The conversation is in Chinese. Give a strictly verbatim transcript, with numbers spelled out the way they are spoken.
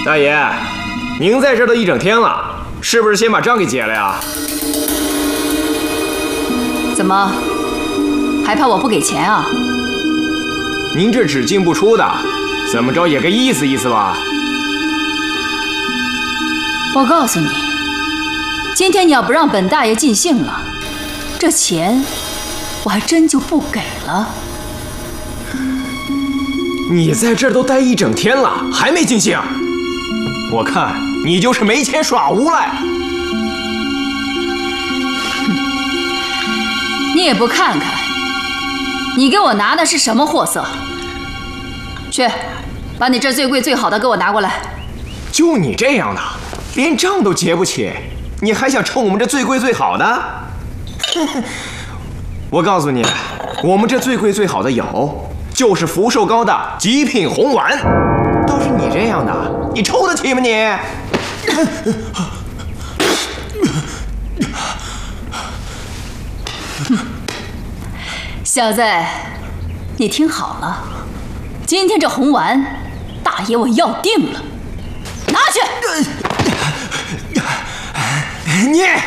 大爷，您在这儿都一整天了，是不是先把账给结了呀？ 怎么，还怕我不给钱啊？ 您这只进不出的，怎么着也该意思意思吧？ 我告诉你，今天你要不让本大爷尽兴了，这钱我还真就不给了。 你在这儿都待一整天了，还没尽兴？我看你就是没钱耍无赖。 你也不看看，你给我拿的是什么货色？去，把你这最贵最好的给我拿过来。 就你这样的，连账都结不起，你还想趁我们这最贵最好的？我告诉你，我们这最贵最好的有，就是福寿糕的极品红丸。都是你这样的，你抽得起吗你？ 小子，你听好了，今天这红丸，大爷我要定了，拿去。 你。